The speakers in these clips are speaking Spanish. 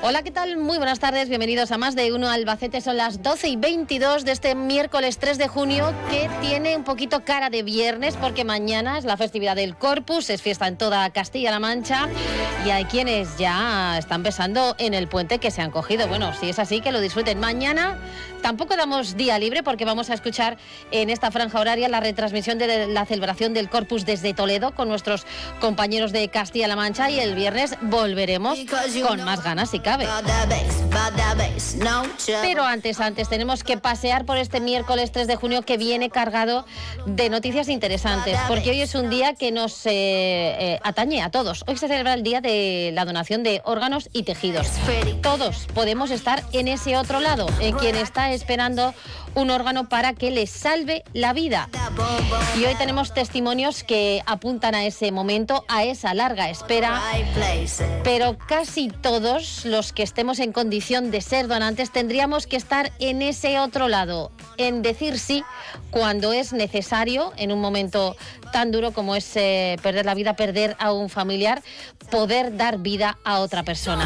Hola, ¿qué tal? Muy buenas tardes, bienvenidos a Más de Uno Albacete. Son las 12:22 de este miércoles 3 de junio, que tiene un poquito cara de viernes, porque mañana es la festividad del Corpus, es fiesta en toda Castilla-La Mancha, y hay quienes ya están pensando en el puente que se han cogido. Bueno, si es así, que lo disfruten. Mañana tampoco damos día libre, porque vamos a escuchar en esta franja horaria la retransmisión de la celebración del Corpus desde Toledo con nuestros compañeros de Castilla-La Mancha, y el viernes volveremos con más ganas, si cabe. Pero antes tenemos que pasear por este miércoles 3 de junio, que viene cargado de noticias interesantes, porque hoy es un día que nos atañe a todos. Hoy se celebra el día de la donación de órganos y tejidos. Todos podemos estar en ese otro lado, en quien está esperando un órgano para que le salve la vida. Y hoy tenemos testimonios que apuntan a ese momento, a esa larga espera, pero casi todos los que estemos en condición de ser donantes tendríamos que estar en ese otro lado, en decir sí cuando es necesario, en un momento tan duro como es perder la vida, perder a un familiar, poder dar vida a otra persona.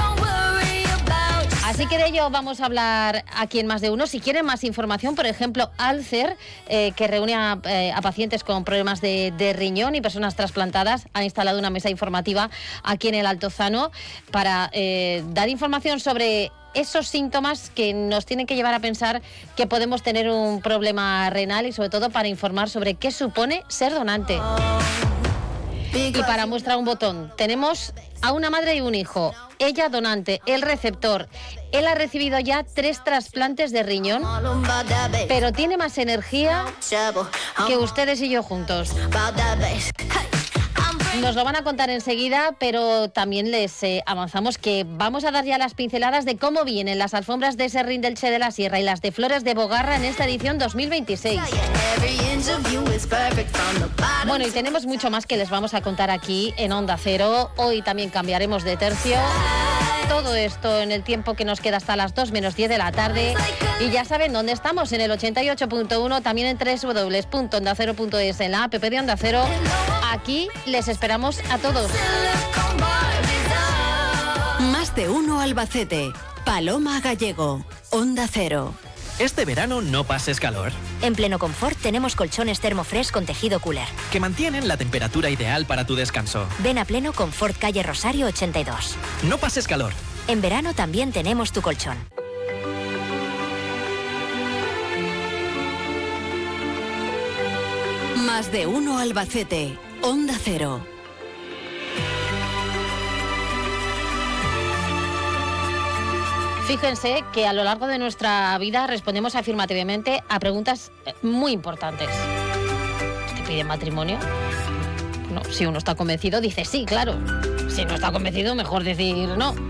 Así que de ello vamos a hablar aquí en Más de Uno. Si quieren más información, por ejemplo, Alcer, que reúne a pacientes con problemas de riñón y personas trasplantadas, ha instalado una mesa informativa aquí en el Altozano para dar información sobre esos síntomas que nos tienen que llevar a pensar que podemos tener un problema renal, y sobre todo para informar sobre qué supone ser donante. Y para muestra un botón, tenemos a una madre y un hijo. Ella donante, el receptor. Él ha recibido ya 3 trasplantes de riñón, pero tiene más energía que ustedes y yo juntos. Nos lo van a contar enseguida, pero también les avanzamos que vamos a dar ya las pinceladas de cómo vienen las alfombras de Serrín del Che de la Sierra y las de Flores de Bogarra en esta edición 2026. Bueno, y tenemos mucho más que les vamos a contar aquí en Onda Cero. Hoy también cambiaremos de tercio. Todo esto en el tiempo que nos queda hasta las 2 menos 10 de la tarde. Y ya saben dónde estamos, en el 88.1, también en www.ondacero.es, en la app de Onda Cero. Aquí les esperamos a todos. Más de Uno Albacete. Paloma Gallego, Onda Cero. Este verano no pases calor. En Pleno Confort tenemos colchones Thermofresh con tejido cooler, Que mantienen la temperatura ideal para tu descanso. Ven a Pleno Confort, calle Rosario 82. No pases calor. En verano también tenemos tu colchón. Más de Uno Albacete, Onda Cero. Fíjense que a lo largo de nuestra vida respondemos afirmativamente a preguntas muy importantes. ¿Te pide matrimonio? No, si uno está convencido, dice sí, claro. Si no está convencido, mejor decir no.